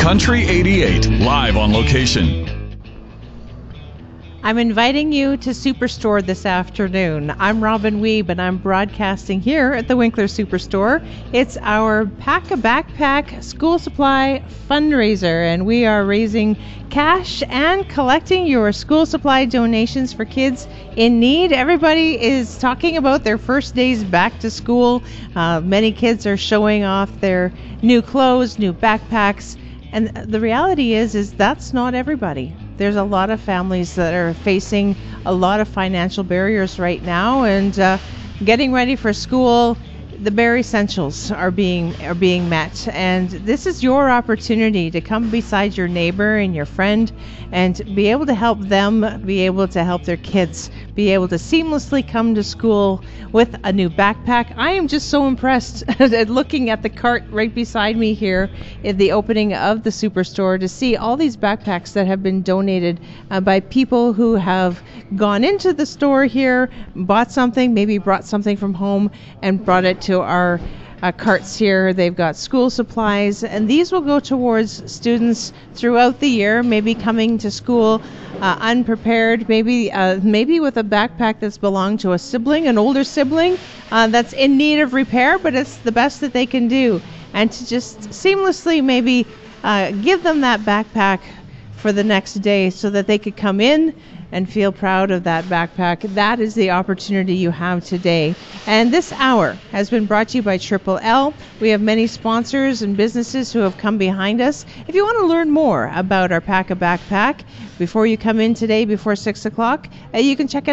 Country 88, live on location. I'm inviting you to Superstore this afternoon. I'm Robin Weeb, and I'm broadcasting here at the Winkler Superstore. It's our Pack a Backpack school supply fundraiser, and we are raising cash and collecting your school supply donations for kids in need. Everybody is talking about their first days back to school. Many kids are showing off their new clothes, new backpacks, and the reality is that's not everybody. There's a lot of families that are facing a lot of financial barriers right now, and getting ready for school. The bare essentials are being met, and this is your opportunity to come beside your neighbor and your friend and be able to help them, be able to help their kids, be able to seamlessly come to school with a new backpack. I am just so impressed at looking at the cart right beside me here in the opening of the Superstore to see all these backpacks that have been donated by people who have gone into the store here, bought something, maybe brought something from home and brought it to our carts here. They've got school supplies, and these will go towards students throughout the year, maybe coming to school unprepared, maybe with a backpack that's belonged to a sibling, an older sibling that's in need of repair, but it's the best that they can do. And to just seamlessly maybe give them that backpack for the next day so that they could come in and feel proud of that backpack. That is the opportunity you have today. And this hour has been brought to you by Triple L. We have many sponsors and businesses who have come behind us. If you want to learn more about our Pack a Backpack before you come in today before 6 o'clock, you can check out